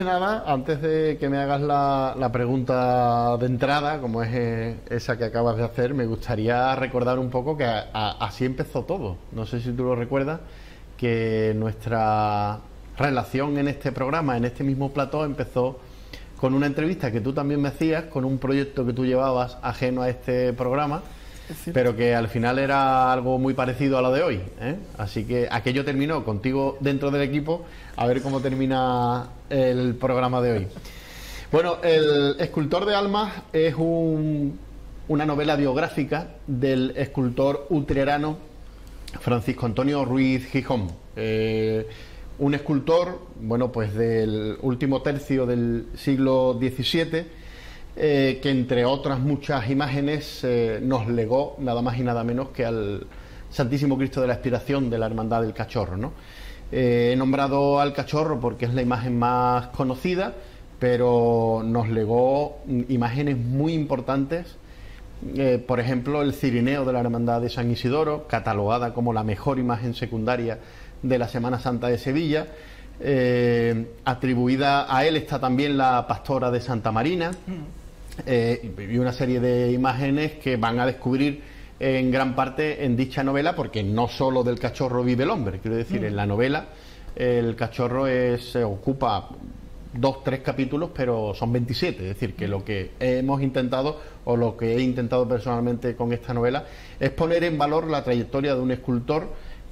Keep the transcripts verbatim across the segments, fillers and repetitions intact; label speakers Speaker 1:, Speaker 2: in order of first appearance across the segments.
Speaker 1: Nada, antes de que me hagas la, la pregunta de entrada, como es eh, esa que acabas de hacer, me gustaría recordar un poco que a, a, así empezó todo. No sé si tú lo recuerdas, que nuestra relación en este programa, en este mismo plató, empezó con una entrevista que tú también me hacías, con un proyecto que tú llevabas ajeno a este programa, pero que al final era algo muy parecido a lo de hoy, ¿eh? Así que aquello terminó contigo dentro del equipo, a ver cómo termina el programa de hoy. Bueno, El escultor de almas es un, una novela biográfica del escultor utrerano Francisco Antonio Ruiz Gijón, eh, un escultor, bueno, pues del último tercio del siglo diecisiete, Eh, que entre otras muchas imágenes eh, nos legó nada más y nada menos que al Santísimo Cristo de la Expiración de la Hermandad del Cachorro, ¿no? Eh, he nombrado al Cachorro porque es la imagen más conocida, pero nos legó imágenes muy importantes, eh, por ejemplo el Cirineo de la Hermandad de San Isidoro, catalogada como la mejor imagen secundaria de la Semana Santa de Sevilla. Eh, atribuida a él está también la Pastora de Santa Marina. Eh, y una serie de imágenes que van a descubrir en gran parte en dicha novela, porque no solo del cachorro vive el hombre, quiero decir, mm. en la novela el cachorro es, eh, ocupa dos, tres capítulos, pero son veintisiete, es decir, que lo que hemos intentado, o lo que he intentado personalmente con esta novela, es poner en valor la trayectoria de un escultor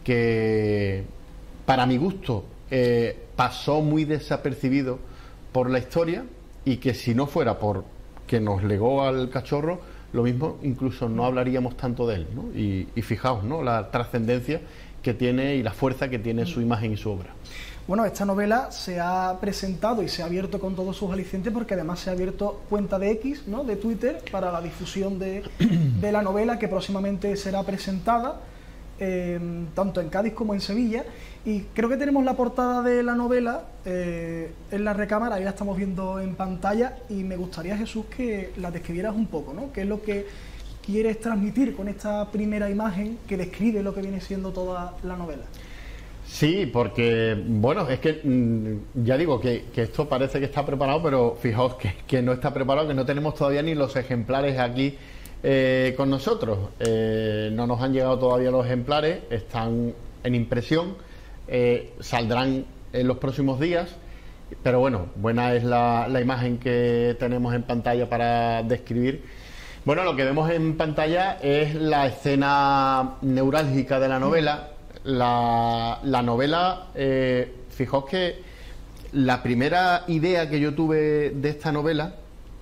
Speaker 1: que, para mi gusto, eh, pasó muy desapercibido por la historia, y que si no fuera por que nos legó al cachorro, lo mismo incluso no hablaríamos tanto de él, ¿no? Y, y fijaos, ¿no?, la trascendencia que tiene y la fuerza que tiene su imagen y su obra.
Speaker 2: Bueno, esta novela se ha presentado y se ha abierto con todos sus alicientes, porque además se ha abierto cuenta de X, ¿no?, de Twitter, para la difusión de, de la novela, que próximamente será presentada eh, tanto en Cádiz como en Sevilla. Y creo que tenemos la portada de la novela eh, en la recámara, ahí la estamos viendo en pantalla, y me gustaría, Jesús, que la describieras un poco, ¿no? ¿Qué es lo que quieres transmitir con esta primera imagen que describe lo que viene siendo toda la novela?
Speaker 1: Sí, porque, bueno, es que mmm, ya digo que, que esto parece que está preparado, pero fijaos que, que no está preparado, que no tenemos todavía ni los ejemplares aquí eh, con nosotros. Eh, no nos han llegado todavía los ejemplares, están en impresión. Eh, saldrán en los próximos días, pero bueno, buena es la, la imagen que tenemos en pantalla para describir. Bueno, lo que vemos en pantalla es la escena neurálgica de la novela. La, la novela, eh, fijaos que la primera idea que yo tuve de esta novela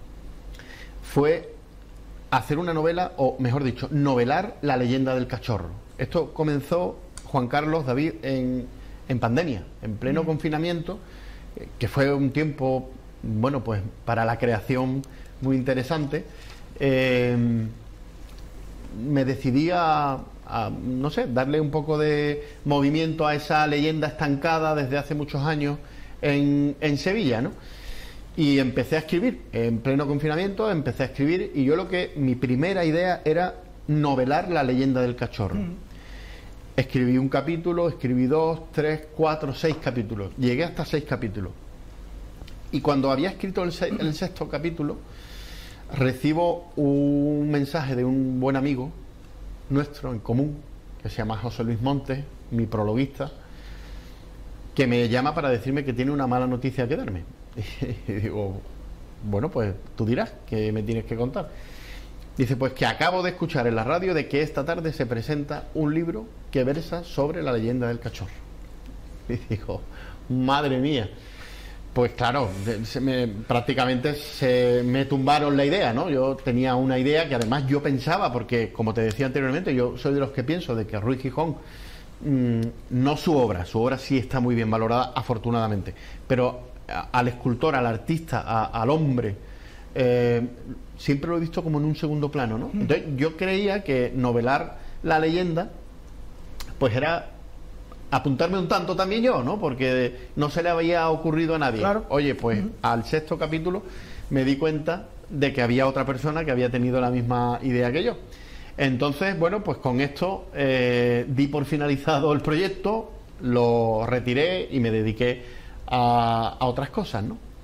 Speaker 1: fue hacer una novela, o mejor dicho, novelar la leyenda del cachorro. Esto comenzó, Juan Carlos, David, en en pandemia, en pleno mm. confinamiento, eh, que fue un tiempo, bueno, pues para la creación muy interesante. Eh, me decidí a, a, no sé, darle un poco de movimiento a esa leyenda estancada desde hace muchos años en, en Sevilla, ¿no? Y empecé a escribir, en pleno confinamiento empecé a escribir, y yo lo que, mi primera idea era novelar la leyenda del cachorro. Mm. Escribí un capítulo, escribí dos, tres, cuatro, seis capítulos. Llegué hasta seis capítulos. Y cuando había escrito el, se el sexto capítulo, recibo un mensaje de un buen amigo nuestro en común, que se llama José Luis Montes, mi prologuista, que me llama para decirme que tiene una mala noticia que darme. Y digo, bueno, pues tú dirás que me tienes que contar. Dice, pues que acabo de escuchar en la radio de que esta tarde se presenta un libro que versa sobre la leyenda del cachorro. Y digo, madre mía. Pues claro, se me, prácticamente se me tumbaron la idea, ¿no? Yo tenía una idea que además yo pensaba, porque como te decía anteriormente, yo soy de los que pienso de que Ruiz Gijón, mmm, no su obra, su obra sí está muy bien valorada, afortunadamente, pero a, al escultor, al artista, a, al hombre, eh, siempre lo he visto como en un segundo plano, ¿no? Entonces yo creía que novelar la leyenda pues era apuntarme un tanto también yo, ¿no? Porque no se le había ocurrido a nadie.
Speaker 2: Claro.
Speaker 1: Oye, pues uh-huh. al sexto capítulo me di cuenta de que había otra persona que había tenido la misma idea que yo. Entonces, bueno, pues con esto eh, di por finalizado el proyecto, lo retiré y me dediqué a, a otras cosas, ¿no?